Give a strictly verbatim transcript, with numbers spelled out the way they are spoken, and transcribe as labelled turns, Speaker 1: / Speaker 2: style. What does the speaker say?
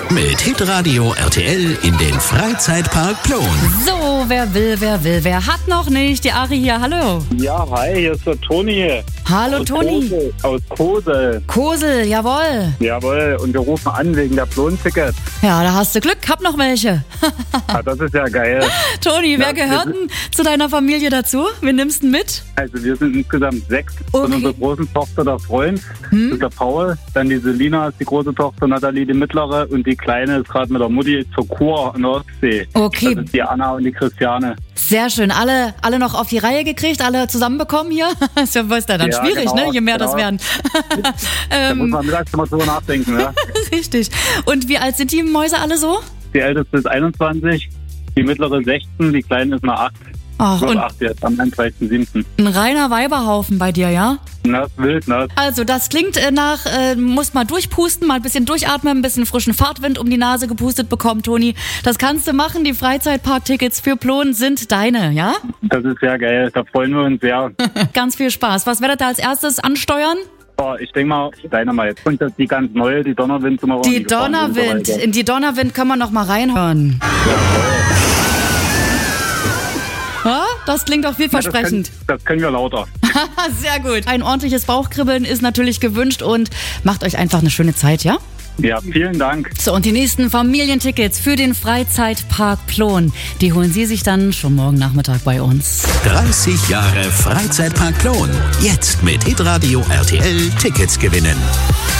Speaker 1: Mit Hitradio R T L in den Freizeitpark Plon.
Speaker 2: So, wer will, wer will, wer hat noch nicht? Die Ari hier, hallo.
Speaker 3: Ja, hi, hier ist der Toni.
Speaker 2: Hallo
Speaker 3: aus
Speaker 2: Toni.
Speaker 3: Kosel, aus Kosel.
Speaker 2: Kosel, jawohl.
Speaker 3: Jawohl, und wir rufen an wegen der Plon-Ticket.
Speaker 2: Ja, da hast du Glück, hab noch welche.
Speaker 3: Ah, das ist ja geil.
Speaker 2: Toni, wer
Speaker 3: Ja,
Speaker 2: gehört denn zu deiner Familie dazu? Wen nimmst du denn mit?
Speaker 3: Also wir sind insgesamt sechs.
Speaker 2: Okay.
Speaker 3: Von unserer großen Tochter der Freund,
Speaker 2: Hm?
Speaker 3: das ist der Paul. Dann die Selina ist die große Tochter, Nathalie die mittlere. Und die Kleine ist gerade mit der Mutti zur Kur in der Ostsee.
Speaker 2: Okay.
Speaker 3: Das ist die Anna und die Christiane.
Speaker 2: Sehr schön. Alle, alle noch auf die Reihe gekriegt, alle zusammenbekommen hier? Ist ja, weißt du, dann
Speaker 3: Ja,
Speaker 2: schwierig,
Speaker 3: genau,
Speaker 2: ne? Je mehr
Speaker 3: genau.
Speaker 2: das werden.
Speaker 3: Da muss
Speaker 2: ähm,
Speaker 3: man mittags mal drüber nachdenken. Ja?
Speaker 2: richtig. Und wie alt sind die Mäuse alle so?
Speaker 3: Die älteste ist einundzwanzig, die mittlere sechzehn, die Kleine ist noch acht.
Speaker 2: Ach,
Speaker 3: Wird
Speaker 2: und
Speaker 3: acht jetzt am einunddreißigsten siebten
Speaker 2: ein reiner Weiberhaufen bei dir, ja?
Speaker 3: Na, ist wild, ne?
Speaker 2: Also, das klingt äh, nach, äh, muss mal durchpusten, mal ein bisschen durchatmen, ein bisschen frischen Fahrtwind um die Nase gepustet bekommen, Toni. Das kannst du machen. Die Freizeitparktickets für Plon sind deine, ja?
Speaker 3: Das ist sehr geil, da freuen wir uns sehr.
Speaker 2: Ganz viel Spaß. Was werdet ihr als erstes ansteuern?
Speaker 3: Oh, ich denke mal, Dynamite. Und das die ganz neue, die Donnerwind zum
Speaker 2: Die Donnerwind. In die Donnerwind können wir noch mal reinhören. Ja, das klingt auch vielversprechend.
Speaker 3: Das können, das können wir lauter.
Speaker 2: Sehr gut. Ein ordentliches Bauchkribbeln ist natürlich gewünscht und macht euch einfach eine schöne Zeit, ja?
Speaker 3: Ja, vielen Dank.
Speaker 2: So, und die nächsten Familientickets für den Freizeitpark Plon, die holen Sie sich dann schon morgen Nachmittag bei uns.
Speaker 1: dreißig Jahre Freizeitpark Plon. Jetzt mit Hitradio R T L Tickets gewinnen.